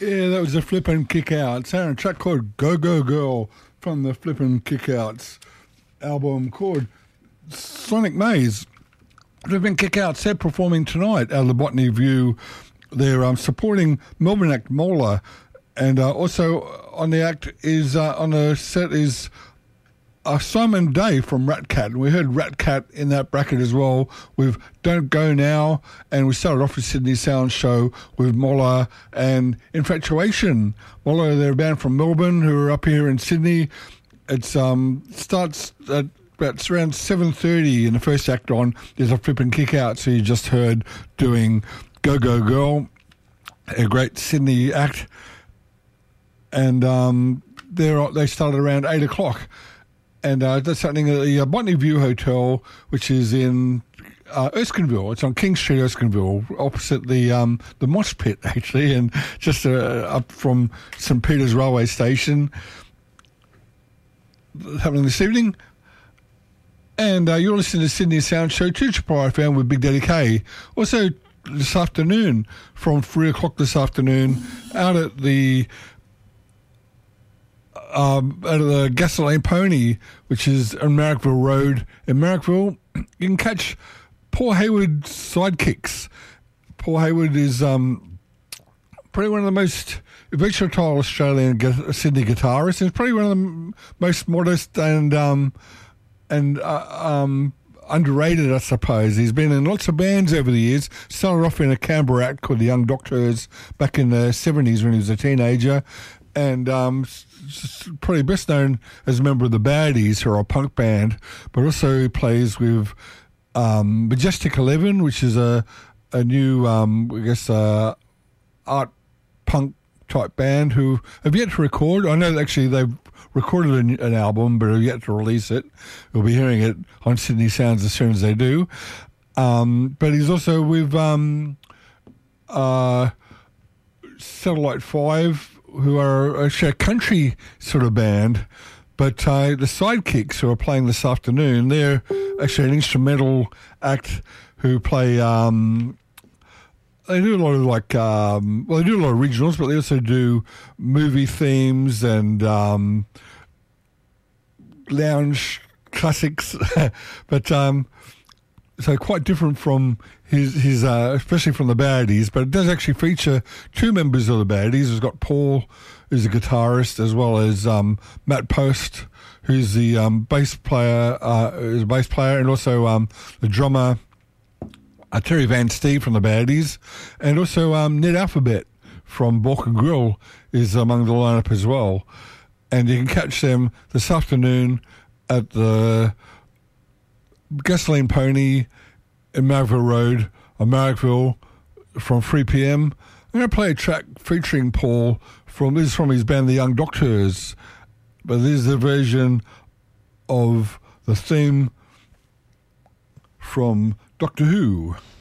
Yeah, that was the Flippin' Kickouts. And a track called Go Go Girl from the Flippin' Kickouts album called Sonic Maze. Flippin' Kickouts, they're performing tonight out of the Botany View. They're supporting Melbourne act Mola. And also on the act is, on the set is Simon Day from Rat Cat, and we heard Rat Cat in that bracket as well with Don't Go Now, and we started off with Sydney Sound Show with Mola and Infatuation. Mola, they're a band from Melbourne who are up here in Sydney. It starts at about around 7:30 in the first act on. There's a Flippin' Kick Out, so you just heard doing Go Go Girl, a great Sydney act, and they started around 8 o'clock. And that's happening at the Botany View Hotel, which is in Erskineville. It's on King Street, Erskineville, opposite the Mosh Pit, actually, and just up from St. Peter's Railway Station. Happening this evening. And you're listening to Sydney Sound Show, 2 FM with Big Daddy K. Also this afternoon, from 3 o'clock this afternoon, out at the Gasoline Pony, which is on Marrickville Road in Marrickville. You can catch Paul Hayward Sidekicks. Paul Hayward is probably one of the most versatile Australian Sydney guitarists. He's probably one of the most modest and underrated, I suppose. He's been in lots of bands over the years. Started off in a Canberra act called the Young Doctors back in the 70s when he was a teenager. And probably best known as a member of the Baddies, who are a punk band, but also plays with Majestic 11, which is a new, art punk type band who have yet to record. I know that actually they've recorded an album, but have yet to release it. We'll be hearing it on Sydney Sounds as soon as they do. But he's also with Satellite 5, who are actually a country sort of band, but the Sidekicks, who are playing this afternoon, they're actually an instrumental act who play, they do a lot of they do a lot of originals, but they also do movie themes and lounge classics, but so quite different from his especially from the Baddies, but it does actually feature two members of the Baddies. It's got Paul, who's a guitarist, as well as Matt Post, who's the bass player, and also the drummer, Terry Van Stee from the Baddies, and also Ned Alphabet from Bork and Grill is among the lineup as well. And you can catch them this afternoon at the Gasoline Pony in Marrickville Road, on Marrickville, from 3 p.m. I'm going to play a track featuring Paul this is from his band, The Young Doctors, but this is a version of the theme from Doctor Who.